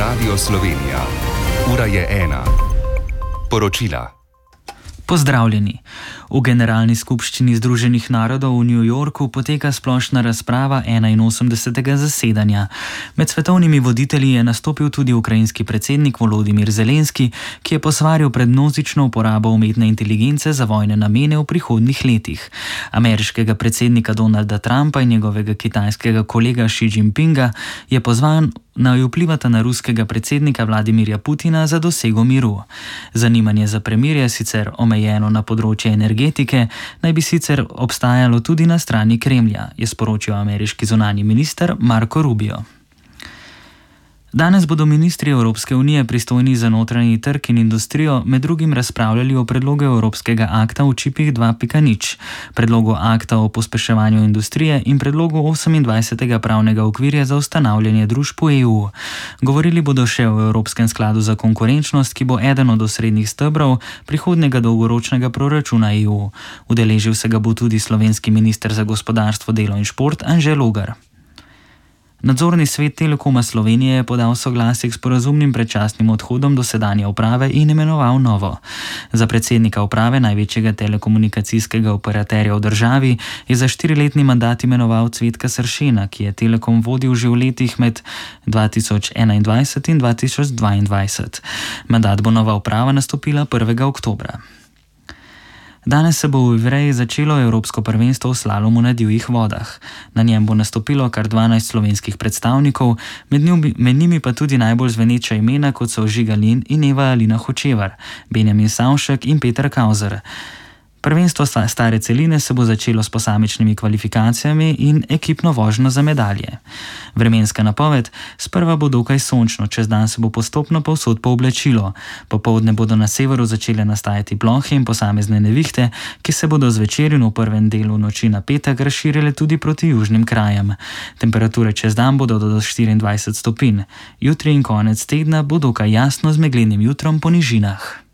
Radio Slovenija. Ura je 1. Poročila. Pozdravljeni. V Generalni skupščini Združenih narodov v New Yorku poteka splošna razprava 81. zasedanja. Med svetovnimi voditelji je nastopil tudi ukrajinski predsednik Volodimir Zelenski, ki je posvaril pred množično uporabo umetne inteligence za vojne namene v prihodnjih letih. Ameriškega predsednika Donalda Trumpa in njegovega kitajskega kolega Xi Jinpinga je pozval, naj vplivata na ruskega predsednika Vladimirja Putina za dosego miru. Zanimanje za premirje, sicer omejeno na področje energetike, naj bi sicer obstajalo tudi na strani Kremlja, je sporočil ameriški zunanji minister Marco Rubio. Danes bodo ministri Evropske unije pristojni za notranji trg in industrijo med drugim razpravljali o predlogu Evropskega akta o čipih 2.0, predlogu akta o pospeševanju industrije in predlogu 28. pravnega okvirja za ustanavljanje družb v EU. Govorili bodo še o Evropskem skladu za konkurenčnost, ki bo eden od osrednjih stebrov prihodnjega dolgoročnega proračuna EU. Udeležil se ga bo tudi slovenski minister za gospodarstvo, delo in šport Anže Logar. Nadzorni svet Telekoma Slovenije je podal soglasje k sporazumnim predčasnim odhodom dosedanje uprave in imenoval novo. Za predsednika uprave največjega telekomunikacijskega operaterja v državi je za 4-letni mandat imenoval Cvetka Sršena, ki je Telekom vodil že v letih med 2021 in 2022. Mandat bo nova uprava nastopila 1. oktobra. Danes se bo v Ivreji začelo Evropsko prvenstvo v slalomu na divjih vodah. Na njem bo nastopilo kar 12 slovenskih predstavnikov, med njimi pa tudi najbolj zveneča imena, kot so Žiga Lin in Eva Alina Hočevar, Benjamin Savšek in Peter Kauzer. Prvenstvo stare celine se bo začelo s posamičnimi kvalifikacijami in ekipno vožnjo za medalje. Vremenska napoved: sprva bo dokaj sončno, čez dan se bo postopno povsod pooblačilo. Popoldne bodo na severu začele nastajati plohe in posamezne nevihte, ki se bodo zvečer in v prvem delu noči na petek razširile tudi proti južnim krajem. Temperature čez dan bodo do 24 stopinj. Jutri in konec tedna bo dokaj jasno z meglenim jutrom po nižinah.